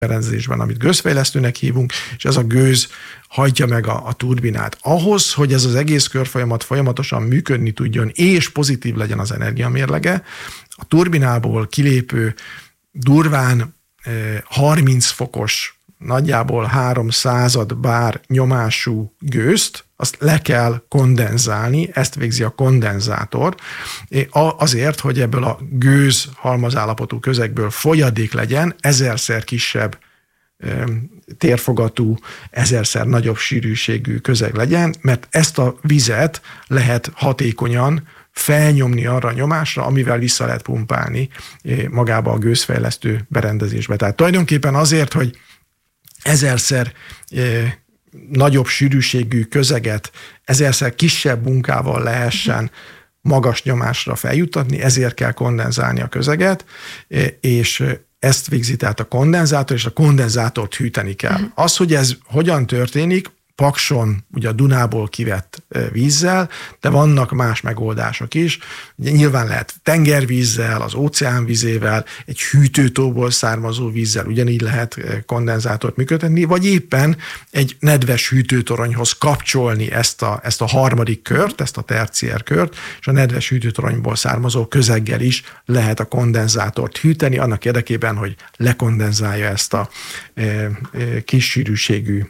berendezésben, amit gőzfejlesztőnek hívunk, és ez a gőz hajtja meg a turbinát. Ahhoz, hogy ez az egész körfolyamat folyamatosan működni tudjon, és pozitív legyen az energiamérlege, a turbinából kilépő durván 30 fokos, nagyjából 300 bár nyomású gőzt, azt le kell kondenzálni, ezt végzi a kondenzátor, azért, hogy ebből a gőz halmazállapotú közegből folyadék legyen, 1000-szer kisebb térfogatú, 1000-szer nagyobb sűrűségű közeg legyen, mert ezt a vizet lehet hatékonyan felnyomni arra a nyomásra, amivel vissza lehet pumpálni magába a gőzfejlesztő berendezésbe. Tehát tulajdonképpen azért, hogy 1000-szer nagyobb sűrűségű közeget 1000-szer kisebb munkával lehessen magas nyomásra feljuttatni, ezért kell kondenzálni a közeget, és ezt végzi tehát a kondenzátor, és a kondenzátort hűteni kell. Az, hogy ez hogyan történik, Pakson ugye a Dunából kivett vízzel, de vannak más megoldások is. Ugye nyilván lehet tengervízzel, az óceán vizével, egy hűtőtóból származó vízzel ugyanígy lehet kondenzátort működtetni, vagy éppen egy nedves hűtőtoronyhoz kapcsolni ezt a harmadik kört, ezt a terciér kört, és a nedves hűtőtoronyból származó közeggel is lehet a kondenzátort hűteni, annak érdekében, hogy lekondenzálja ezt a kis sűrűségű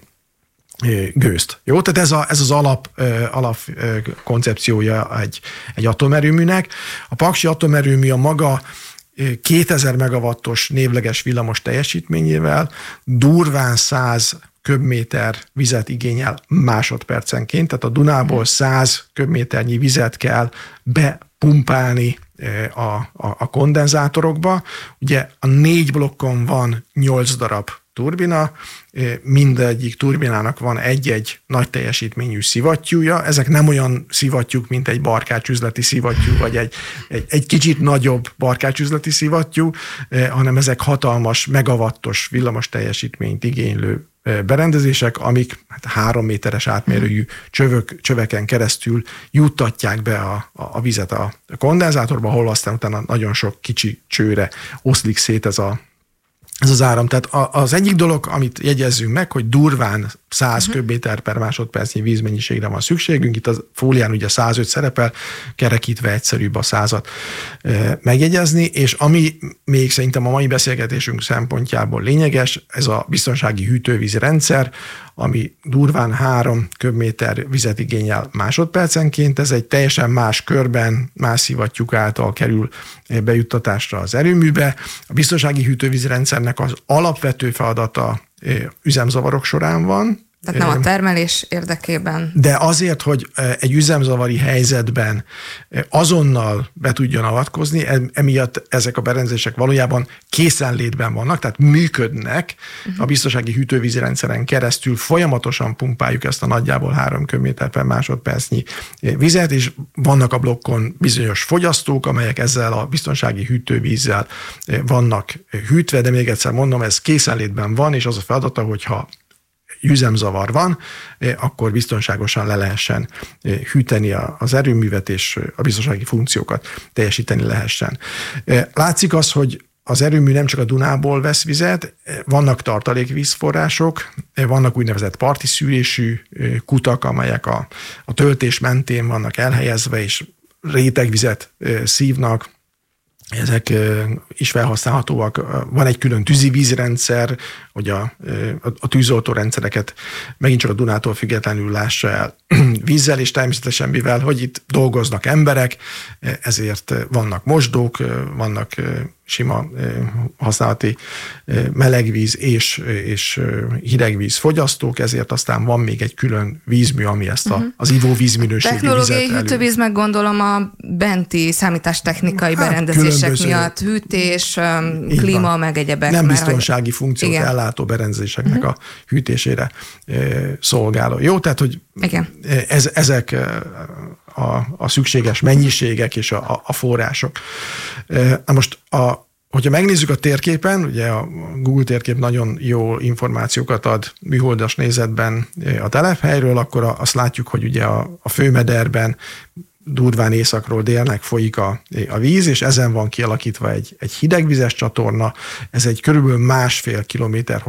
gőzt. Jó, tehát ez az alap koncepciója egy atomerőműnek. A paksi atomerőmű a maga 2000 megawattos névleges villamos teljesítményével durván 100 köbméter vizet igényel másodpercenként, tehát a Dunából 100 köbméternyi vizet kell bepumpálni a kondenzátorokba. Ugye a 4 blokkon van 8 darab turbina, mindegyik turbinának van egy-egy nagy teljesítményű szivattyúja. Ezek nem olyan szivattyúk, mint egy barkácsüzleti szivattyú, vagy egy kicsit nagyobb barkácsüzleti szivattyú, hanem ezek hatalmas, megawattos villamos teljesítményt igénylő berendezések, amik 3 méteres átmérőjű csöveken keresztül juttatják be a vizet a kondenzátorba, ahol aztán utána nagyon sok kicsi csőre oszlik szét ez az áram. Tehát az egyik dolog, amit jegyezzünk meg, hogy durván 100 köbméter per másodpercnyi vízmennyiségre van szükségünk. Itt a fólián ugye 105 szerepel, kerekítve egyszerűbb a 100-at megjegyezni, és ami még szerintem a mai beszélgetésünk szempontjából lényeges, ez a biztonsági hűtővízi rendszer, ami durván 3 köbméter vizet igényel másodpercenként. Ez egy teljesen más körben, más szivattyúk által kerül bejuttatásra az erőműbe. A biztonsági hűtővízi rendszernek az alapvető feladata üzemzavarok során van. Tehát nem a termelés érdekében. De azért, hogy egy üzemzavari helyzetben azonnal be tudjon avatkozni, emiatt ezek a berendezések valójában készenlétben vannak, tehát működnek. A biztonsági hűtővízi rendszeren keresztül folyamatosan pumpáljuk ezt a nagyjából 3 köbméter per másodpercnyi vizet, és vannak a blokkon bizonyos fogyasztók, amelyek ezzel a biztonsági hűtővízzel vannak hűtve, de még egyszer mondom, ez készenlétben van, és az a feladata, hogyha üzemzavar van, akkor biztonságosan le lehessen hűteni az erőművet, és a biztonsági funkciókat teljesíteni lehessen. Látszik az, hogy az erőmű nem csak a Dunából vesz vizet, vannak tartalékvízforrások, vannak úgynevezett parti szűrésű kutak, amelyek a töltés mentén vannak elhelyezve, és rétegvizet szívnak. Ezek is felhasználhatóak. Van egy külön tűzivízrendszer, hogy a tűzoltó rendszereket megint csak a Dunától függetlenül lássa el vízzel, és természetesen mivel, hogy itt dolgoznak emberek, ezért vannak mosdók, vannak sima használati melegvíz és hidegvíz fogyasztók, ezért aztán van még egy külön vízmű, ami ezt az ivóvíz minőségű vizet technológiai hűtővíz, meg gondolom a benti számítástechnikai berendezések miatt, hűtés, klíma, meg egyebek. Nem biztonsági funkciót ellátó berendezéseknek a hűtésére szolgáló. Jó, tehát, hogy ezek a szükséges mennyiségek és a források. Na most, hogyha megnézzük a térképen, ugye a Google térkép nagyon jó információkat ad műholdas nézetben a telephelyről, akkor azt látjuk, hogy ugye a főmederben durván északról délnek folyik a víz, és ezen van kialakítva egy hidegvizes csatorna, ez egy körülbelül 1,5 kilométer